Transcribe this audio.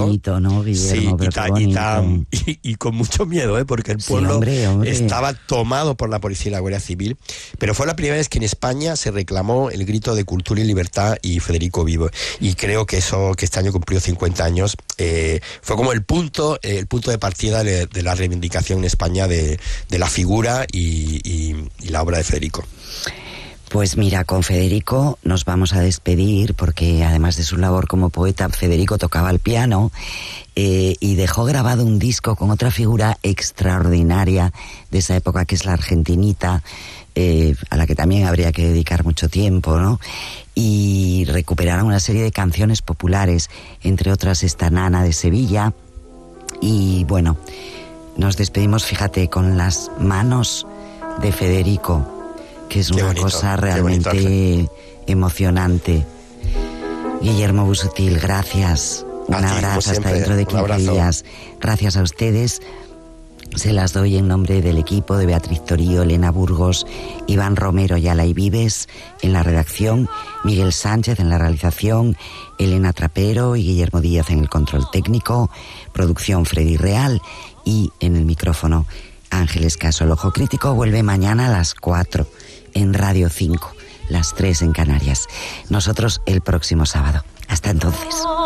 bonito, ¿no, Guillermo? Sí, Pero qué bonito. y con mucho miedo, porque el pueblo hombre. estaba tomado por la policía y la Guardia Civil. Pero fue la primera vez que en España se reclamó el grito de cultura y libertad y Federico vivo. Y creo que eso, que este año cumplió 50 años, fue como el punto de partida de la reivindicación en España de la figura y la obra de Federico. Pues mira, con Federico nos vamos a despedir porque además de su labor como poeta, Federico tocaba el piano y dejó grabado un disco con otra figura extraordinaria de esa época, que es la argentinita, a la que también habría que dedicar mucho tiempo, ¿no? Y recuperaron una serie de canciones populares, entre otras esta Nana de Sevilla. Y bueno, nos despedimos, fíjate, con las manos de Federico, que es una cosa realmente emocionante. Guillermo Busutil, gracias. Un abrazo hasta dentro de 15 días. Gracias a ustedes. Se las doy en nombre del equipo de Beatriz Torío, Elena Burgos, Iván Romero y Alay Vives en la redacción, Miguel Sánchez en la realización, Elena Trapero y Guillermo Díaz en el control técnico, producción Freddy Real y en el micrófono Ángeles Caso. El Ojo Crítico vuelve mañana a las 4 en Radio 5, las 3 en Canarias. Nosotros el próximo sábado. Hasta entonces.